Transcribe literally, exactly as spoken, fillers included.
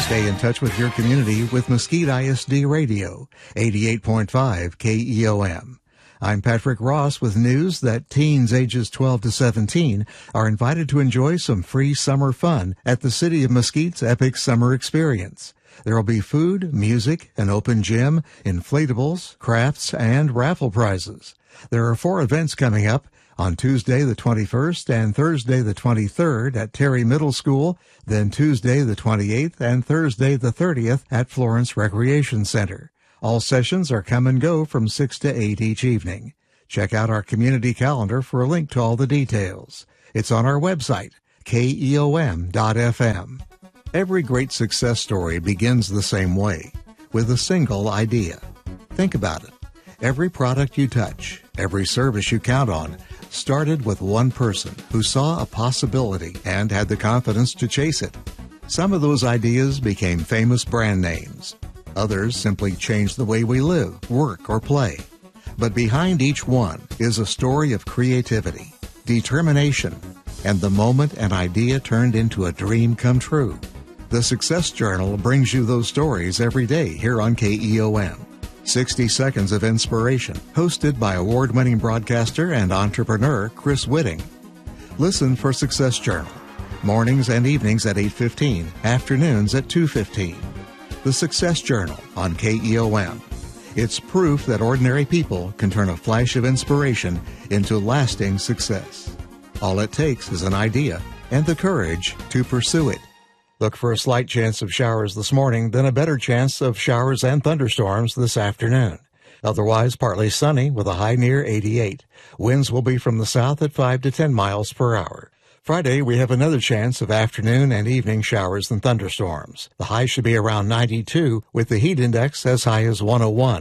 Stay in touch with your community with Mesquite I S D Radio, eighty-eight point five K E O M. I'm Patrick Ross with news that teens ages twelve to seventeen are invited to enjoy some free summer fun at the City of Mesquite's Epic Summer Experience. There will be food, music, an open gym, inflatables, crafts, and raffle prizes. There are four events coming up on Tuesday the twenty-first and Thursday the twenty-third at Terry Middle School, then Tuesday the twenty-eighth and Thursday the thirtieth at Florence Recreation Center. All sessions are come and go from six to eight each evening. Check out our community calendar for a link to all the details. It's on our website, K E O M dot F M. Every great success story begins the same way, with a single idea. Think about it. Every product you touch, every service you count on, started with one person who saw a possibility and had the confidence to chase it. Some of those ideas became famous brand names. Others simply changed the way we live, work, or play. But behind each one is a story of creativity, determination, and the moment an idea turned into a dream come true. The Success Journal brings you those stories every day here on K E O M. sixty seconds of Inspiration, hosted by award-winning broadcaster and entrepreneur Chris Whitting. Listen for Success Journal, mornings and evenings at eight fifteen, afternoons at two fifteen. The Success Journal on K E O M. It's proof that ordinary people can turn a flash of inspiration into lasting success. All it takes is an idea and the courage to pursue it. Look for a slight chance of showers this morning, then a better chance of showers and thunderstorms this afternoon. Otherwise, partly sunny with a high near eighty-eight. Winds will be from the south at five to ten miles per hour. Friday, we have another chance of afternoon and evening showers and thunderstorms. The high should be around ninety-two, with the heat index as high as one oh one.